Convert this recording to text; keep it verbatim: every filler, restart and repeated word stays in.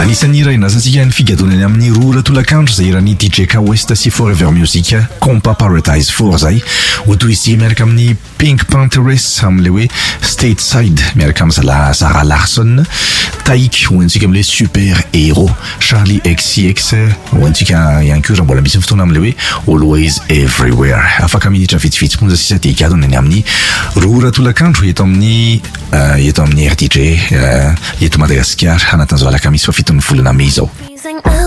Anisan'ny iray nasantsika ny figadonany amin'ny roa ratolakandro zay irany D J K West sy Forever Music Compa Paradise four zay ho toy izy miaraka amin'ny Pink Panthers am'le hoe Stateside miaraka amin'ny Zala Zara Larsson, Taïk ho antsika am'le Super Hero, Charlie X C X ho antsika ihany koa raha mbola misy fotoana am'le hoe Always Everywhere. Afaka minitra vitsivitsy sisa dia gadonany amin'ny roa ratolakandro eto amin'ny uh, eto amin'ny R D J uh, eto Madagasikara anatin'izao alakamisy fa fitony volana May zao.